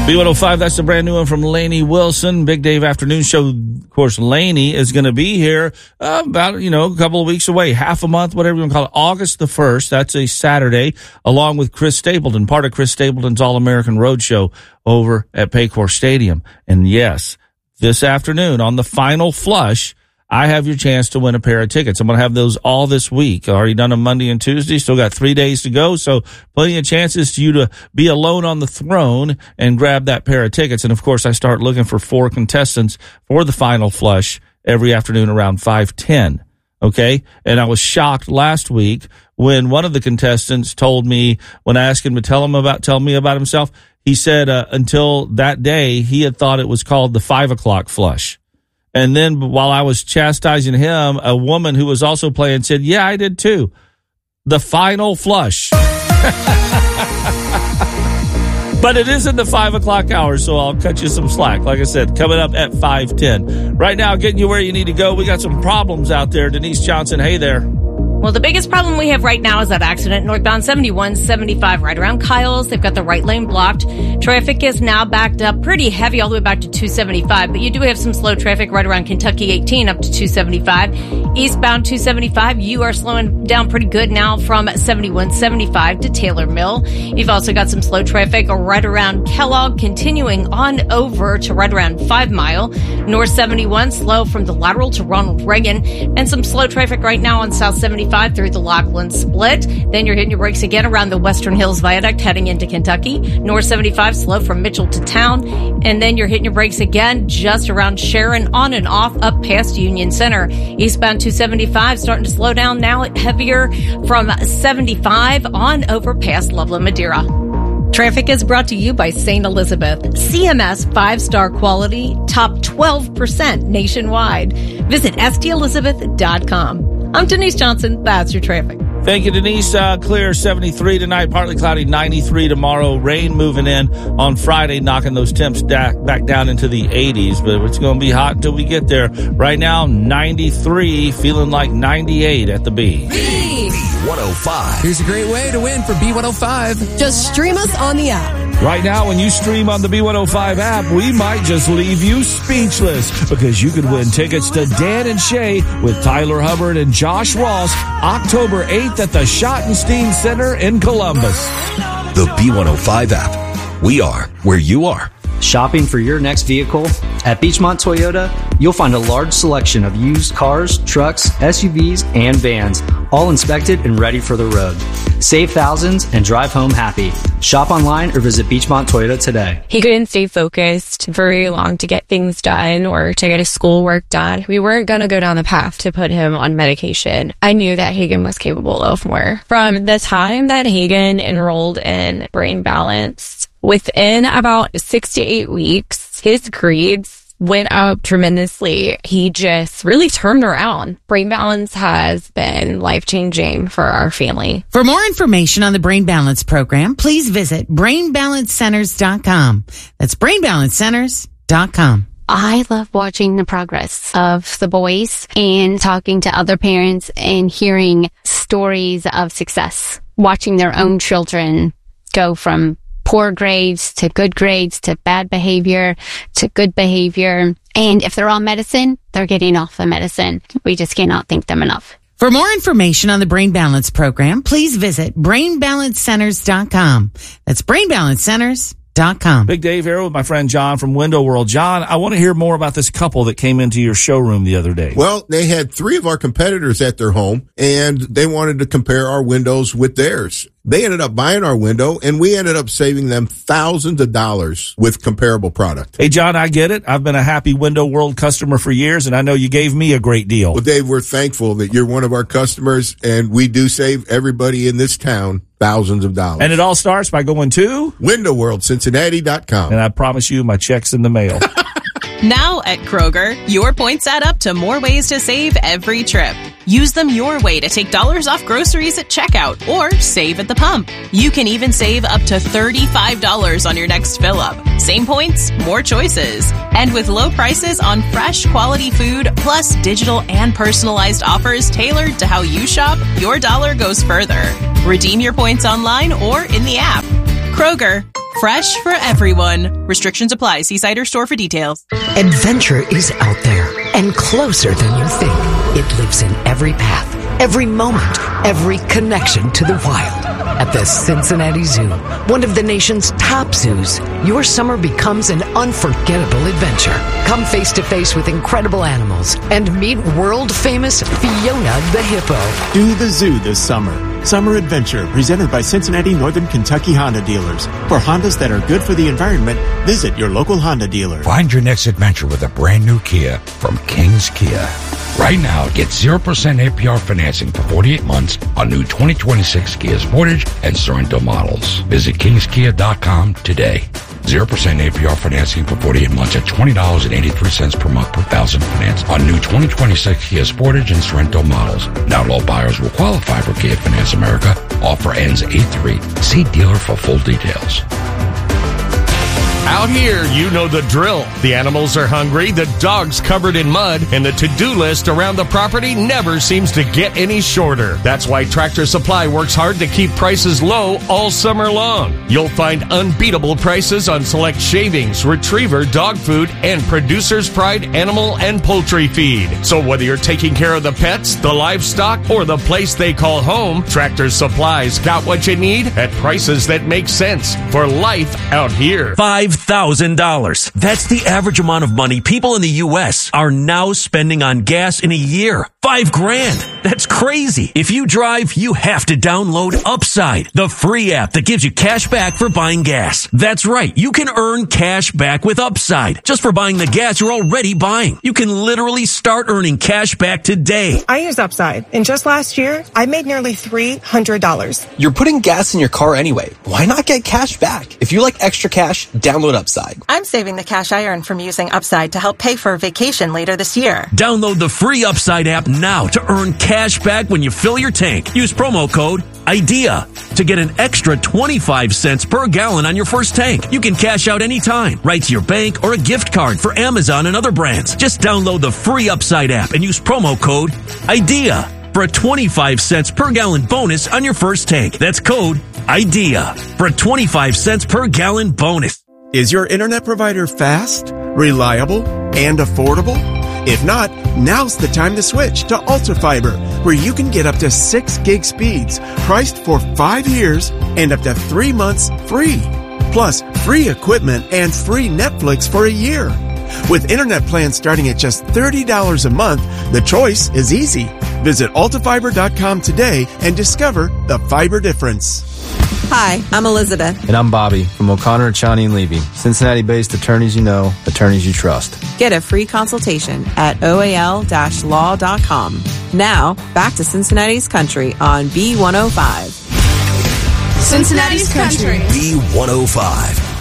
B105, that's the brand new one from Lainey Wilson. Big Dave Afternoon Show. Of course, Lainey is going to be here about, a couple of weeks away, half a month, whatever you want to call it, August the 1st. That's a Saturday, along with Chris Stapleton, part of Chris Stapleton's All-American Roadshow over at Paycor Stadium. And yes, this afternoon on the final flush, I have your chance to win a pair of tickets. I'm going to have those all this week. I already done them Monday and Tuesday. Still got 3 days to go. So plenty of chances for you to be alone on the throne and grab that pair of tickets. And of course, I start looking for 4 contestants for the final flush every afternoon around 5:10. Okay. And I was shocked last week when one of the contestants told me, when I asked him to tell me about himself, he said, until that day, he had thought it was called the 5 o'clock flush. And then while I was chastising him, a woman who was also playing said, yeah, I did too. The final flush. But it isn't the 5 o'clock hour, so I'll cut you some slack. Like I said, coming up at 5:10. Right now, getting you where you need to go. We got some problems out there. Denise Johnson, hey there. Well, the biggest problem we have right now is that accident northbound 7175 right around Kyle's. They've got the right lane blocked. Traffic is now backed up pretty heavy all the way back to 275, but you do have some slow traffic right around Kentucky 18 up to 275. Eastbound 275, you are slowing down pretty good now from 7175 to Taylor Mill. You've also got some slow traffic right around Kellogg, continuing on over to right around 5 Mile. North 71, slow from the lateral to Ronald Reagan, and some slow traffic right now on South 75 through the Laughlin split. Then you're hitting your brakes again around the Western Hills Viaduct heading into Kentucky. North 75 slow from Mitchell to Town. And then you're hitting your brakes again just around Sharon on and off up past Union Center. Eastbound 275 starting to slow down now, heavier from 75 on over past Loveland Madeira. Traffic is brought to you by St. Elizabeth. CMS 5-star quality, top 12% nationwide. Visit stelizabeth.com. I'm Denise Johnson. That's your traffic. Thank you, Denise. Clear 73 tonight, partly cloudy 93 tomorrow. Rain moving in on Friday, knocking those temps back down into the 80s. But it's going to be hot until we get there. Right now, 93, feeling like 98 at the B. B105. Here's a great way to win for B105. Just stream us on the app. Right now, when you stream on the B105 app, we might just leave you speechless because you could win tickets to Dan and Shay with Tyler Hubbard and Josh Ross October 8th at the Schottenstein Center in Columbus. The B105 app. We are where you are. Shopping for your next vehicle? At Beachmont Toyota, you'll find a large selection of used cars, trucks, SUVs, and vans, all inspected and ready for the road. Save thousands and drive home happy. Shop online or visit Beachmont Toyota today. He couldn't stay focused very long to get things done or to get his schoolwork done. We weren't going to go down the path to put him on medication. I knew that Hagen was capable of more. From the time that Hagen enrolled in Brain Balance, within about 6 to 8 weeks, his grades went up tremendously. He just really turned around. Brain Balance has been life-changing for our family. For more information on the Brain Balance program, please visit BrainBalanceCenters.com. That's BrainBalanceCenters.com. I love watching the progress of the boys and talking to other parents and hearing stories of success, watching their own children go from poor grades to bad behavior to good behavior. And if they're on medicine, they're getting off the medicine. We just cannot thank them enough. For more information on the Brain Balance program, please visit BrainBalanceCenters.com. That's BrainBalanceCenters.com. Big Dave here with my friend John from Window World. John, I want to hear more about this couple that came into your showroom the other day. Well, they had 3 of our competitors at their home, and they wanted to compare our windows with theirs. They ended up buying our window, and we ended up saving them thousands of dollars with comparable product. Hey, John, I get it. I've been a happy Window World customer for years, and I know you gave me a great deal. Well, Dave, we're thankful that you're one of our customers, and we do save everybody in this town thousands of dollars. And it all starts by going to WindowWorldCincinnati.com. And I promise you, my check's in the mail. Now at Kroger, your points add up to more ways to save every trip. Use them your way to take dollars off groceries at checkout or save at the pump. You can even save up to $35 on your next fill up. Same points, more choices. And with low prices on fresh quality food, plus digital and personalized offers tailored to how you shop, your dollar goes further. Redeem your points online or in the app. Kroger, Fresh for everyone. Restrictions apply. See site or store for details. Adventure is out there and closer than you think. It lives in every path, every moment, every connection to the wild. At the Cincinnati Zoo, one of the nation's top zoos, your summer becomes an unforgettable adventure. Come face to face with incredible animals and meet world-famous Fiona the hippo. Do the zoo this summer. Summer Adventure, presented by Cincinnati Northern Kentucky Honda dealers. For Hondas that are good for the environment, visit your local Honda dealer. Find your next adventure with a brand new Kia from King's Kia. Right now, get 0% APR financing for 48 months on new 2026 Kia Sportage and Sorento models. Visit kingskia.com today. 0% APR financing for 48 months at $20.83 per month per thousand finance on new 2026 Kia Sportage and Sorento models. Not all buyers will qualify for Kia Finance America. Offer ends 8/3. See dealer for full details. Out here, you know the drill. The animals are hungry, the dog's covered in mud, and the to-do list around the property never seems to get any shorter. That's why Tractor Supply works hard to keep prices low all summer long. You'll find unbeatable prices on select shavings, retriever, dog food, and Producer's Pride animal and poultry feed. So whether you're taking care of the pets, the livestock, or the place they call home, Tractor Supply's got what you need at prices that make sense for life out here. $5,000. That's the average amount of money people in the U.S. are now spending on gas in a year. $5,000. That's crazy. If you drive, you have to download Upside, the free app that gives you cash back for buying gas. That's right. You can earn cash back with Upside just for buying the gas you're already buying. You can literally start earning cash back today. I use Upside, and just last year, I made nearly $300. You're putting gas in your car anyway. Why not get cash back? If you like extra cash, download Upside. I'm saving the cash I earn from using Upside to help pay for a vacation later this year. Download the free Upside app now to earn cash back when you fill your tank. Use promo code IDEA to get an extra 25 cents per gallon on your first tank. You can cash out anytime, right to your bank or a gift card for Amazon and other brands. Just download the free Upside app and use promo code IDEA for a 25 cents per gallon bonus on your first tank. That's code IDEA for a 25 cents per gallon bonus. Is your internet provider fast, reliable, and affordable? If not, now's the time to switch to Ultra Fiber, where you can get up to 6 gig speeds, priced for 5 years and up to 3 months free. Plus, free equipment and free Netflix for a year. With internet plans starting at just $30 a month, the choice is easy. Visit ultrafiber.com today and discover the fiber difference. Hi, I'm Elizabeth. And I'm Bobby from O'Connor, Chani & Levy. Cincinnati-based attorneys you know, attorneys you trust. Get a free consultation at oal-law.com. Now, back to Cincinnati's Country on B105. Cincinnati's Country. B105.